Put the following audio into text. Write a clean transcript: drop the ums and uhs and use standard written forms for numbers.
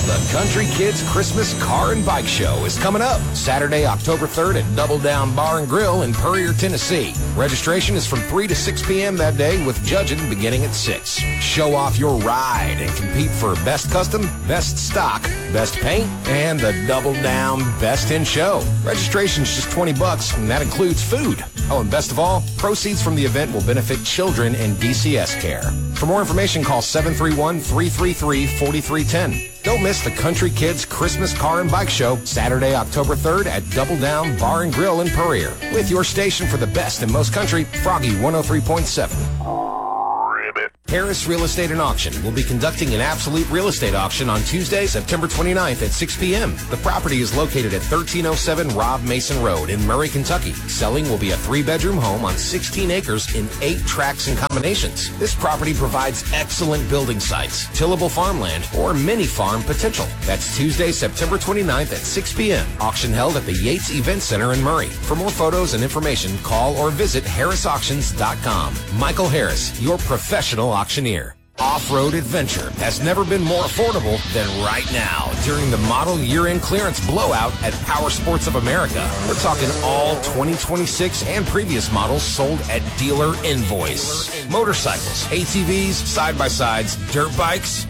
The Country Kids Christmas Car and Bike Show is coming up Saturday, October 3rd at Double Down Bar and Grill in Puryear, Tennessee. Registration is from 3 to 6 p.m. that day with judging beginning at 6. Show off your ride and compete for Best Custom, Best Stock, Best Paint, and the Double Down Best in Show. Registration is just $20, and that includes food. Oh, and best of all, proceeds from the event will benefit children in DCS care. For more information, call 731-333-4310. Don't miss the Country Kids Christmas Car and Bike Show, Saturday, October 3rd at Double Down Bar and Grill in Puryear. With your station for the best in most country, Froggy 103.7. Harris Real Estate and Auction will be conducting an absolute real estate auction on Tuesday, September 29th at 6 p.m. The property is located at 1307 Rob Mason Road in Murray, Kentucky. Selling will be a 3-bedroom home on 16 acres in 8 tracts and combinations. This property provides excellent building sites, tillable farmland, or mini farm potential. That's Tuesday, September 29th at 6 p.m. Auction held at the Yates Event Center in Murray. For more photos and information, call or visit harrisauctions.com. Michael Harris, your professional auctioneer. Off-road adventure has never been more affordable than right now during the model year-end clearance blowout at Power Sports of America. We're talking all 2026 and previous models sold at dealer invoice. Motorcycles, ATVs, side-by-sides, dirt bikes,